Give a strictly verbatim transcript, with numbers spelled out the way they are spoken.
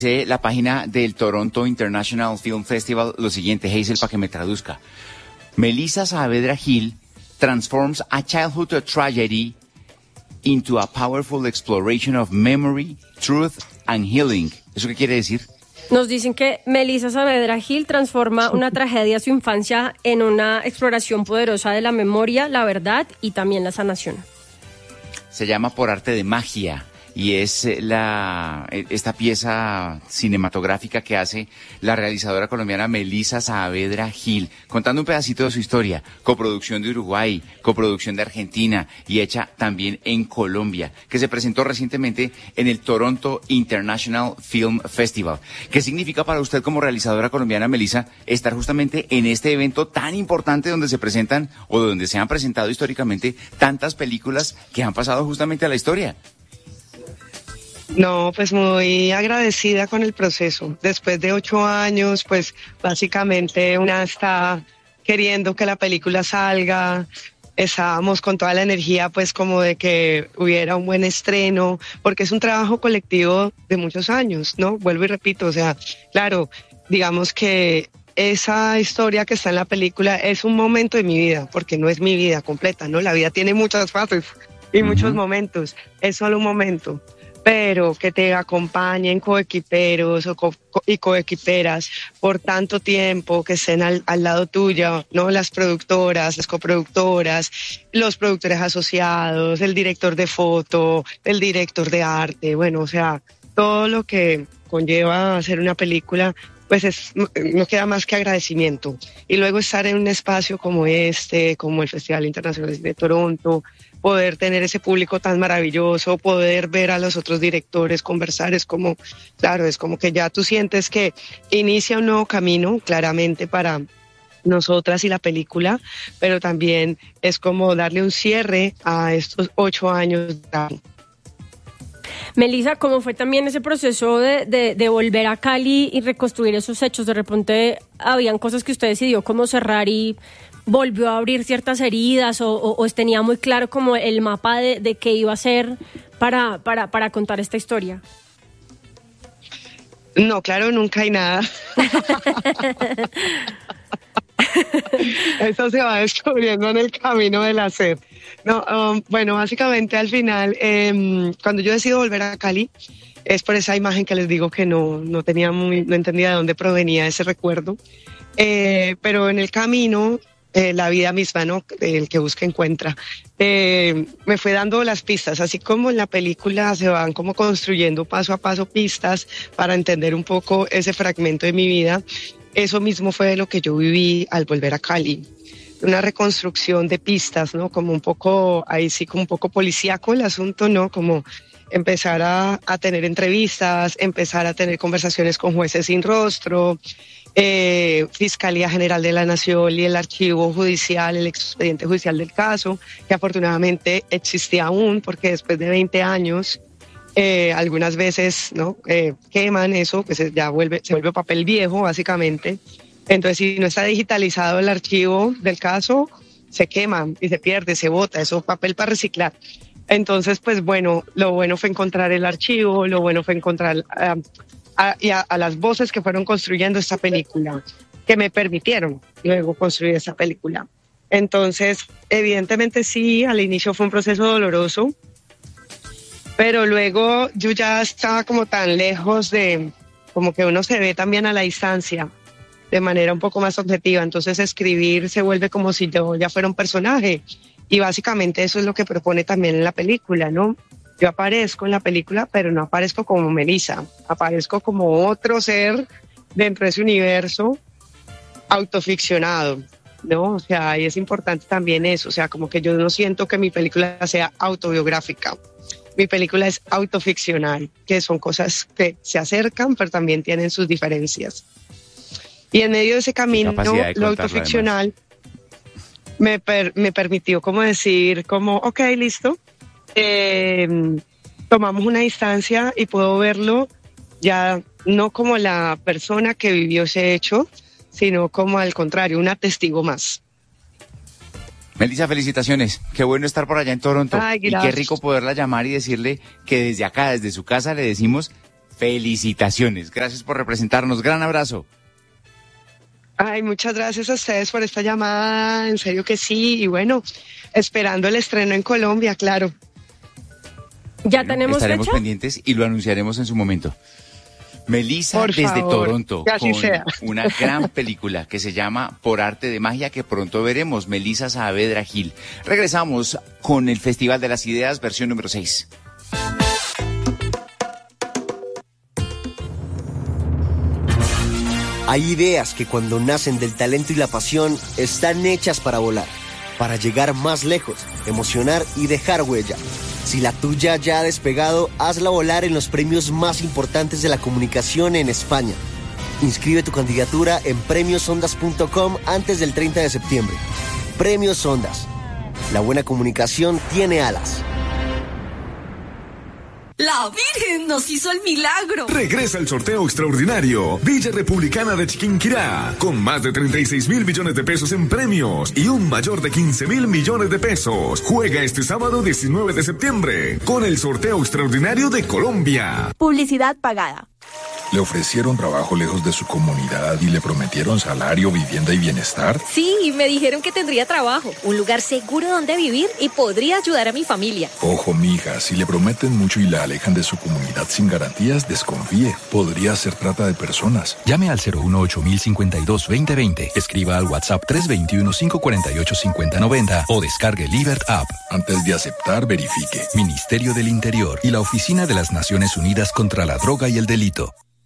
Dice la página del Toronto International Film Festival lo siguiente, Hazel, para que me traduzca. Melissa Saavedra Gil transforms a childhood tragedy into a powerful exploration of memory, truth and healing. ¿Eso qué quiere decir? Nos dicen que Melissa Saavedra Gil transforma una tragedia de su infancia en una exploración poderosa de la memoria, la verdad y también la sanación. Se llama Por arte de magia. Y es la esta pieza cinematográfica que hace la realizadora colombiana Melissa Saavedra Gil, contando un pedacito de su historia, coproducción de Uruguay, coproducción de Argentina y hecha también en Colombia, que se presentó recientemente en el Toronto International Film Festival. ¿Qué significa para usted como realizadora colombiana, Melissa, estar justamente en este evento tan importante donde se presentan o donde se han presentado históricamente tantas películas que han pasado justamente a la historia? No, pues muy agradecida con el proceso. Después de ocho años, pues básicamente una está queriendo que la película salga. Estábamos con toda la energía, pues como de que hubiera un buen estreno, porque es un trabajo colectivo de muchos años, ¿no? Vuelvo y repito, o sea, claro, digamos que esa historia que está en la película es un momento de mi vida, porque no es mi vida completa, ¿no? La vida tiene muchas fases y uh-huh. muchos momentos, es solo un momento. Pero que te acompañen coequiperos o co- y coequiperas por tanto tiempo, que estén al, al lado tuyo, ¿no? Las productoras, las coproductoras, los productores asociados, el director de foto, el director de arte, bueno, o sea, todo lo que conlleva hacer una película, pues es, no queda más que agradecimiento. Y luego estar en un espacio como este, como el Festival Internacional de Toronto, poder tener ese público tan maravilloso, poder ver a los otros directores, conversar, es como, claro, es como que ya tú sientes que inicia un nuevo camino, claramente para nosotras y la película, pero también es como darle un cierre a estos ocho años. Melissa, ¿cómo fue también ese proceso de, de, de volver a Cali y reconstruir esos hechos? De repente habían cosas que usted decidió como cerrar y volvió a abrir ciertas heridas o, o, o tenía muy claro como el mapa de, de qué iba a hacer para, para, para contar esta historia. No, claro, nunca hay nada. Eso se va descubriendo en el camino del hacer. No, um, bueno, básicamente al final, eh, cuando yo decido volver a Cali, es por esa imagen que les digo que no, no tenía muy, no entendía de dónde provenía ese recuerdo. Eh, pero en el camino, eh, la vida misma, ¿no? El que busca encuentra. Eh, me fue dando las pistas, así como en la película se van como construyendo paso a paso pistas para entender un poco ese fragmento de mi vida. Eso mismo fue lo que yo viví al volver a Cali. Una reconstrucción de pistas, ¿no? Como un poco, ahí sí, como un poco policíaco el asunto, ¿no? Como empezar a, a tener entrevistas, empezar a tener conversaciones con jueces sin rostro, eh, Fiscalía General de la Nación y el archivo judicial, el expediente judicial del caso, que afortunadamente existía aún, porque después de veinte años, eh, algunas veces, ¿no? Eh, queman eso, pues ya vuelve, se vuelve papel viejo, básicamente. Entonces, si no está digitalizado el archivo del caso, se quema y se pierde, se bota, eso es papel para reciclar. Entonces, pues bueno, lo bueno fue encontrar el archivo, lo bueno fue encontrar uh, a, a, a las voces que fueron construyendo esta película, que me permitieron luego construir esta película. Entonces, evidentemente sí, al inicio fue un proceso doloroso, pero luego yo ya estaba como tan lejos de, como que uno se ve también a la distancia, de manera un poco más objetiva. Entonces escribir se vuelve como si yo ya fuera un personaje. Y básicamente eso es lo que propone también en la película, ¿no? Yo aparezco en la película, pero no aparezco como Melissa. Aparezco como otro ser dentro de ese universo autoficcionado, ¿no? O sea, y es importante también eso. O sea, como que yo no siento que mi película sea autobiográfica. Mi película es autoficcional, que son cosas que se acercan, pero también tienen sus diferencias. Y en medio de ese camino, de lo autoficcional me, per, me permitió como decir, como, ok, listo, eh, tomamos una distancia y puedo verlo ya no como la persona que vivió ese hecho, sino como al contrario, una testigo más. Melissa, felicitaciones. Qué bueno estar por allá en Toronto. Ay, y qué rico poderla llamar y decirle que desde acá, desde su casa, le decimos Felicitaciones. Gracias por representarnos. Gran abrazo. Ay, muchas gracias a ustedes por esta llamada, en serio que sí, y bueno, esperando el estreno en Colombia, claro. ¿Ya Bueno, tenemos estaremos fecha? pendientes y lo anunciaremos en su momento. Melissa Por desde favor, Toronto, que así con sea. una gran película que se llama Por Arte de Magia, que pronto veremos. Melissa Saavedra Gil. Regresamos con el Festival de las Ideas, versión número seis. Hay ideas que cuando nacen del talento y la pasión están hechas para volar, para llegar más lejos, emocionar y dejar huella. Si la tuya ya ha despegado, hazla volar en los premios más importantes de la comunicación en España. Inscribe tu candidatura en premios ondas punto com antes del treinta de septiembre. Premios Ondas. La buena comunicación tiene alas. La Virgen nos hizo el milagro. Regresa el sorteo extraordinario Villa Republicana de Chiquinquirá, con más de treinta y seis mil millones de pesos en premios y un mayor de quince mil millones de pesos. Juega este sábado diecinueve de septiembre con el sorteo extraordinario de Colombia. Publicidad pagada. ¿Le ofrecieron trabajo lejos de su comunidad y le prometieron salario, vivienda y bienestar? Sí, me dijeron que tendría trabajo, un lugar seguro donde vivir y podría ayudar a mi familia. Ojo, mija, si le prometen mucho y la alejan de su comunidad sin garantías, desconfíe. Podría ser trata de personas. Llame al cero uno ocho mil cincuenta y dos veinte veinte. Escriba al WhatsApp tres dos uno, cinco cuatro ocho, cinco cero nueve cero o descargue Libert App. Antes de aceptar, verifique. Ministerio del Interior y la Oficina de las Naciones Unidas contra la Droga y el Delito.